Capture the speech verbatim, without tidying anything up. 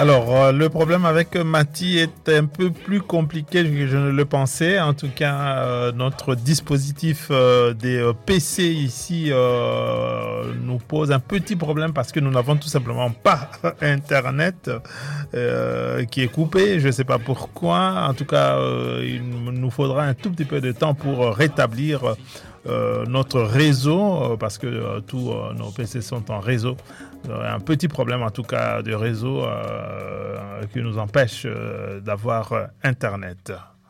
Alors, euh, le problème avec Mati est un peu plus compliqué que je ne le pensais. En tout cas, euh, notre dispositif euh, des euh, P C ici euh, nous pose un petit problème parce que nous n'avons tout simplement pas Internet euh, qui est coupé. Je ne sais pas pourquoi. En tout cas, euh, il nous faudra un tout petit peu de temps pour rétablir Euh, notre réseau, euh, parce que euh, tous euh, nos P C sont en réseau. Euh, un petit problème en tout cas de réseau euh, qui nous empêche euh, d'avoir euh, Internet.